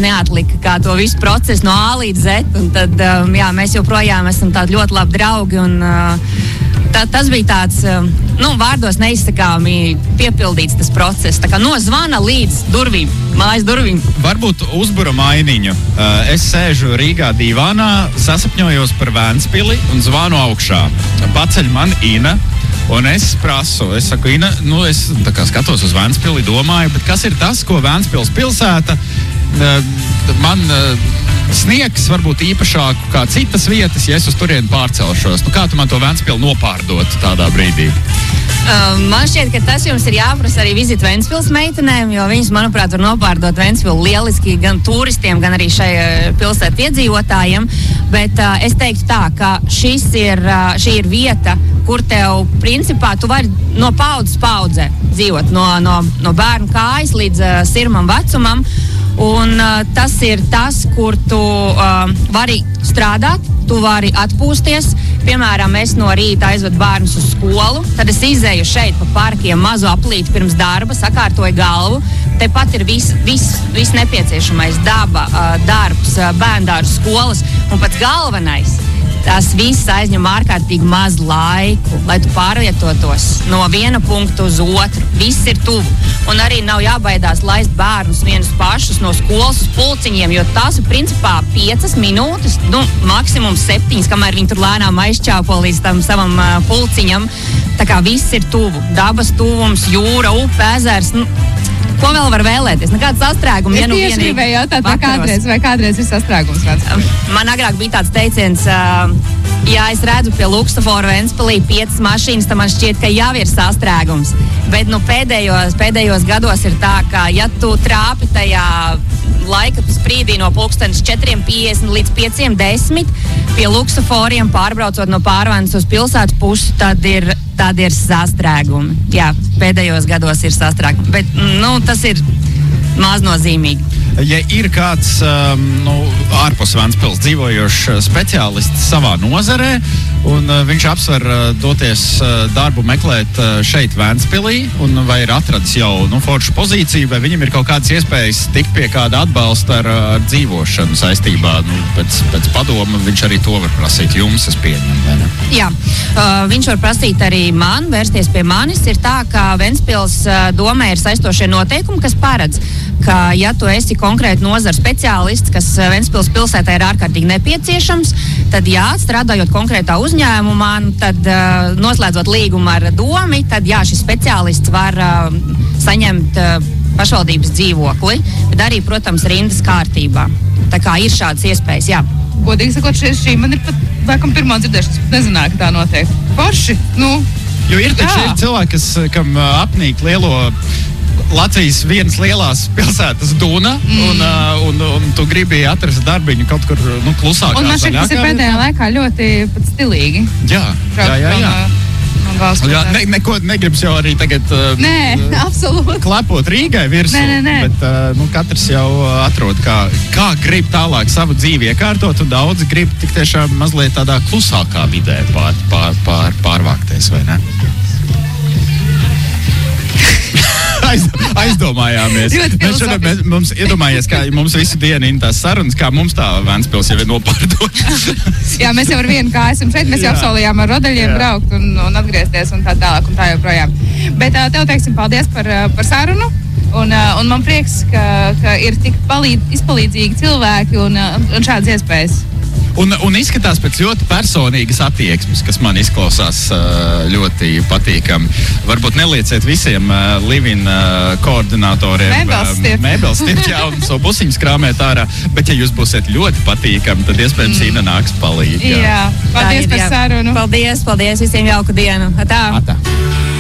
neatlika, kā to visu procesu no A līdz Z, un tad, jā, mēs joprojām esam tādi ļoti labi draugi, un tas bija tāds, vārdos neizsakāmi piepildīts tas process, tā kā no zvana līdz durvīm, mājas durvīm. Varbūt uzbura mainiņu. Es sēžu Rīgā dīvānā, sasapņojos par Vēnspili un zvanu augšā. Paceļ man Ina, un es prasu, es saku, Ina, es tā kā skatos uz Vēnspili, domāju, bet kas ir tas, ko Vēnspils pilsēta man sniegs varbūt īpašāku kā citas vietas, ja es uz turieni pārcelšos? Kā tu man to Vēnspili nopārdot tādā brīdī? Man šķiet, ka tas jums ir jāprasa arī vizit Ventspils meitenēm, jo viņas, manuprāt, var nopārdot Ventspilu lieliski gan turistiem, gan arī šai pilsētu iedzīvotājiem. Bet es teiktu tā, ka šī ir vieta, kur tev, principā, tu vari no paudzes paudzē dzīvot, no bērnu kājas līdz sirmam vecumam. Un tas ir tas, kur tu vari strādāt, tu vari atpūsties. Piemēram, es no rīta aizvedu bērnus uz skolu, tad es izēju šeit pa parkiem mazu aplīti pirms darba, sakārtoju galvu. Tepat ir viss nepieciešamais, daba, darbs, bērndārzu, skolas un pats galvenais. Tas viss aizņem ārkārtīgi maz laiku, lai tu pārvietotos no viena punkta uz otru. Viss ir tuvu. Un arī nav jābaidās laist bērnus vienus pašus no skolas uz pulciņiem, jo tās ir principā 5 minūtes, maksimums 7, kamēr viņi tur lēnām aizčāpo līdz tam savam pulciņam. Tā kā viss ir tuvu. Dabas tuvums, jūra, upe, ezers. Ko vēl var vēlēties? Nekāds sastrēgums. Es tieši gribēju jautāt, vai kādreiz ir sastrēgums? Man agrāk bija tāds teiciens, ja es redzu pie Luksafora Ventspilī 5 mašīnas, tad man šķiet, ka jau ir sastrēgums. Bet pēdējos gados ir tā, ka ja tu trāpi tajā laika sprīdī no pulkstenes 4:50 līdz 5:10 pie Luksaforiem pārbraucot no Pārvainas uz pilsētas pusi, tad ir sastrēgumi. Jā, pēdējos gados ir sastrēgumi, bet tas ir maznozīmīgi. Ja ir kāds ārpus Ventspils dzīvojošs speciālists savā nozarē, un viņš apsver doties darbu meklēt šeit Ventspilī, un vai ir atradis jau foršu pozīciju, vai viņam ir kaut kādas iespējas tikt pie kāda atbalsta ar dzīvošanu saistībā, pēc padoma, viņš arī to var prasīt jums, es pieņemu, vai ne? Jā, viņš var prasīt arī man, vērsties pie manis. Ir tā, ka Ventspils domē ir saistošie noteikumi, kas paredz, ka ja tu esi konkrēti nozara speciālists, kas Ventspils pilsētā ir ārkārtīgi nepieciešams, tad jā, strādājot konkrētā uzņēmumā, tad noslēdzot līgumu ar domi, tad jā, šis speciālists var saņemt pašvaldības dzīvokli, bet arī, protams, rindas kārtībā. Tā kā ir šādas iespējas, jā. Godīgi sakot, šī man ir pat laikam pirmā dzirdēšana, es nezināju, ka tā notiek. Forši, Jo ir taču cilvēki, kam apnīk lielo Latvijas vienas lielās pilsētas Duna, un tu gribi atrast darbiņu kaut kur klusākā. Un man šķiet, tas ir pēdējā laikā ļoti pat stilīgi. Jā. Jā, neko negribas jau arī tagad absolūti klepot Rīgai virsū, bet katrs jau atrod, kā grib tālāk savu dzīvi iekārtot, un daudzi grib tik tiešām mazliet tādā klusākā vidē pārvākties, vai ne? Aizdomājāmies. Mums iedomājies, ka mums visu dienu ir tās sarunas, kā mums tā Ventspils jau ir nopārdota. Jā, mēs jau ar vienu kā esam šeit, mēs jau apsolījām ar rodaļiem braukt un atgriezties un tā tālāk un tā joprojām. Bet tev teiksim paldies par sarunu. Un man prieks, ka ir tik izpalīdzīgi cilvēki un šādas iespējas. Un izskatās pēc ļoti personīgas attieksmes, kas man izklausās ļoti patīkami. Varbūt nelieciet visiem Livin koordinatoriem mēbeles stipt, jā, un savu busiņus krāmēt ārā, bet ja jūs būsiet ļoti patīkami, tad iespējams Ina nāks palīdz. Jā, paldies par sarunu. Paldies, visiem jauku dienu. Atā.